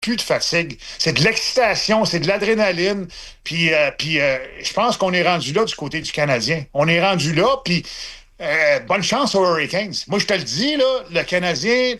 plus de fatigue. C'est de l'excitation, c'est de l'adrénaline. Puis je pense qu'on est rendu là du côté du Canadien. On est rendu là, puis bonne chance aux Hurricanes. Moi, je te le dis, là, le Canadien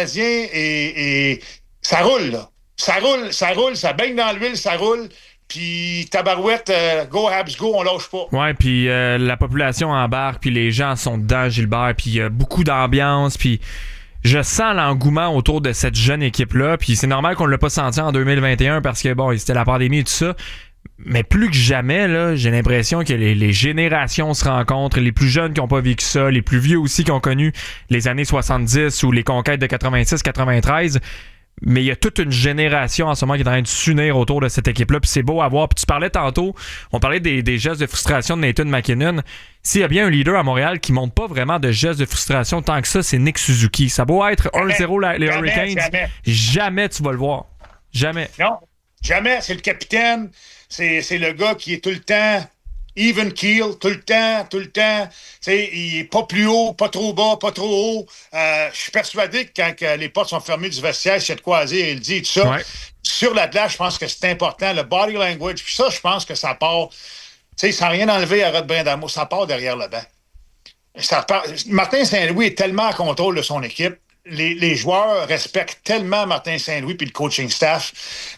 est ça roule, là. Ça roule, ça baigne dans l'huile, ça roule. Puis tabarouette, go Habs, go, on lâche pas. Ouais, puis la population embarque, puis les gens sont dedans, Gilbert, puis il y a beaucoup d'ambiance, puis je sens l'engouement autour de cette jeune équipe-là, puis c'est normal qu'on ne l'a pas senti en 2021 parce que, bon, c'était la pandémie et tout ça, mais plus que jamais, là, j'ai l'impression que les générations se rencontrent, les plus jeunes qui n'ont pas vécu ça, les plus vieux aussi qui ont connu les années 70 ou les conquêtes de 86-93, mais il y a toute une génération en ce moment qui est en train de s'unir autour de cette équipe-là, puis c'est beau à voir. Puis tu parlais tantôt, on parlait des gestes de frustration de Nathan MacKinnon. S'il y a bien un leader à Montréal qui montre pas vraiment de gestes de frustration tant que ça, c'est Nick Suzuki. Ça doit être 1-0 les Hurricanes. Jamais tu vas le voir. Jamais. Non, jamais. C'est le capitaine. C'est le gars qui est tout le temps even keel, tout le temps. T'sais, il est pas plus haut, pas trop bas, pas trop haut. Je suis persuadé que quand les portes sont fermées du vestiaire, s'il y a de quoi dire, il dit tout ça. Ouais. Sur la glace, je pense que c'est important. Le body language, puis ça, je pense que ça part, sans rien enlever à Rod Brind'Amour, ça part derrière le banc. Martin Saint-Louis est tellement en contrôle de son équipe. Les joueurs respectent tellement Martin Saint-Louis puis le coaching staff.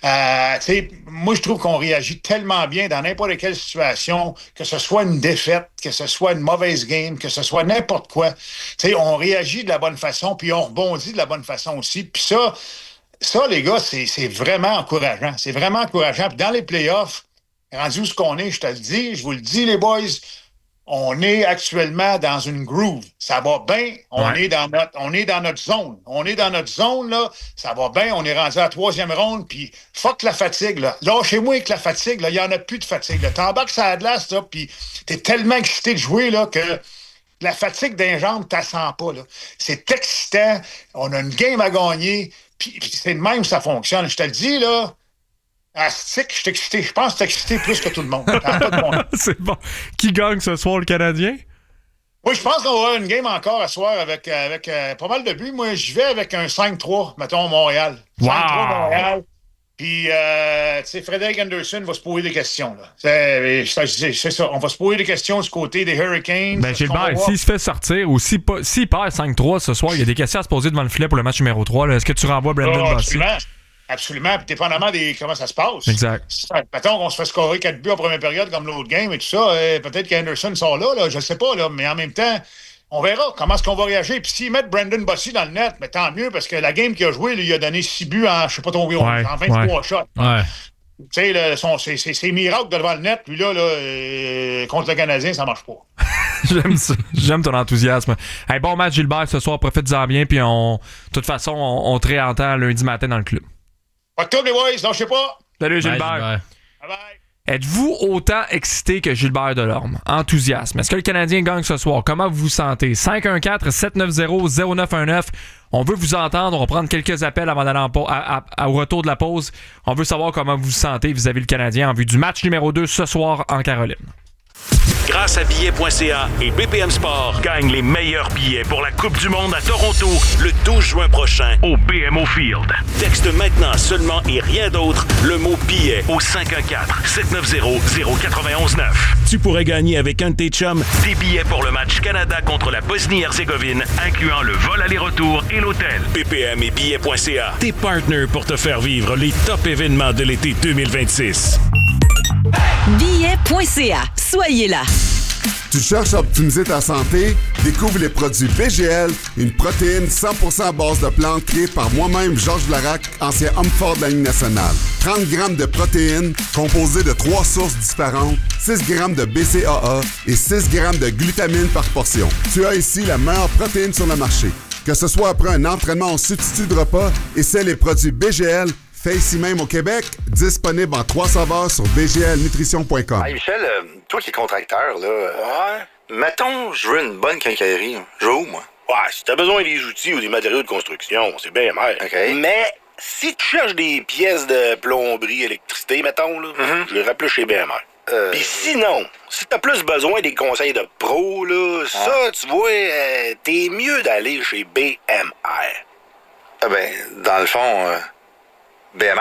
Moi, je trouve qu'on réagit tellement bien dans n'importe quelle situation, que ce soit une défaite, que ce soit une mauvaise game, que ce soit n'importe quoi. On réagit de la bonne façon, puis on rebondit de la bonne façon aussi. Puis ça, les gars, c'est vraiment encourageant. C'est vraiment encourageant. Puis dans les playoffs, rendu où ce qu'on est, je te le dis, je vous le dis, les boys, on est actuellement dans une groove. Ça va bien. On est dans notre zone. On est dans notre zone, là. Ça va bien. On est rendu à la 3e ronde. Puis, fuck la fatigue, là. Lâchez-moi avec la fatigue, là. Il n'y en a plus de fatigue, là. T'embarques sur la glace, là. Puis, t'es tellement excité de jouer, là, que la fatigue d'un jambes, t'as sens pas, là. C'est excitant. On a une game à gagner. Puis c'est de même que ça fonctionne. Je te le dis, là. Astique, je suis excité. Je pense que t'es excité plus que tout le monde. C'est bon. Qui gagne ce soir, le Canadien? Oui, je pense qu'on va avoir une game encore à soir avec pas mal de buts. Moi, je vais avec un 5-3, mettons, Montréal. 5-3 Montréal. Puis, Frédéric Anderson va se poser des questions. Là. C'est ça. On va se poser des questions du côté des Hurricanes. Ben, Gilbert, s'il se fait sortir ou s'il perd 5-3 ce soir, il y a des questions à se poser devant le filet pour le match numéro 3. Là. Est-ce que tu renvoies Brendan Bossy? Absolument, puis dépendamment de comment ça se passe. Exact. Mettons qu'on se fait scorer 4 buts en première période comme l'autre game et tout ça, peut-être qu'Anderson sort là, je ne sais pas, là, mais en même temps, on verra comment est-ce qu'on va réagir. Puis s'ils mettent Brendan Bossy dans le net, mais tant mieux, parce que la game qu'il a joué, il a donné 6 buts en, je sais pas trop, en 23 shots. Ouais. Tu sais, c'est miracle devant le net, puis là, contre le Canadien, ça marche pas. J'aime ça. J'aime ton enthousiasme. Hey, bon match, Gilbert, ce soir, profite-en bien, puis de toute façon, on te réentend lundi matin dans le club. Pas de tout, les boys, lâchez pas. Salut, Gilbert. Bye. Êtes-vous autant excité que Gilbert Delorme? Enthousiasme. Est-ce que le Canadien gagne ce soir? Comment vous vous sentez? 514-790-0919. On veut vous entendre. On va prendre quelques appels avant d'aller au retour de la pause. On veut savoir comment vous vous sentez vis-à-vis le Canadien en vue du match numéro 2 ce soir en Caroline. Grâce à billets.ca et BPM Sport, gagne les meilleurs billets pour la Coupe du Monde à Toronto le 12 juin prochain au BMO Field. Texte maintenant seulement et rien d'autre le mot billet au 514-790-0919. Tu pourrais gagner avec un de tes chums des billets pour le match Canada contre la Bosnie-Herzégovine, incluant le vol aller-retour et l'hôtel. BPM et billets.ca, tes partners pour te faire vivre les top événements de l'été 2026. Billets.ca. Soyez là. Tu cherches à optimiser ta santé? Découvre les produits BGL, une protéine 100% à base de plantes créée par moi-même, Georges Blarac, ancien homme fort de la Ligue nationale. 30 grammes de protéines composées de 3 sources différentes, 6 grammes de BCAA et 6 grammes de glutamine par portion. Tu as ici la meilleure protéine sur le marché. Que ce soit après un entraînement en substitut de repas, essaie les produits BGL, fait ici même au Québec, disponible en 3 saveurs sur bglnutrition.com. Hey Michel, toi qui es contracteur, là, ouais. Mettons, je veux une bonne quincaillerie. Je veux où, moi? Ouais, si t'as besoin des outils ou des matériaux de construction, c'est bien mer. OK. Mais si tu cherches des pièces de plomberie, électricité, mettons, là, je les rappelle chez BMR. Puis sinon, si t'as plus besoin des conseils de pro, là, ça, tu vois, t'es mieux d'aller chez BMR. Ah ben, dans le fond... BMR,